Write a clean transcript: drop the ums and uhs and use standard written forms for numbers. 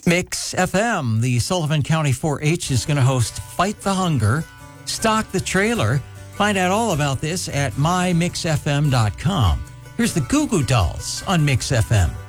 Mix FM, the Sullivan County 4-H is going to host Fight the Hunger, Stock the Trailer. Find out all about this at mymixfm.com. Here's the Goo Goo Dolls on Mix FM.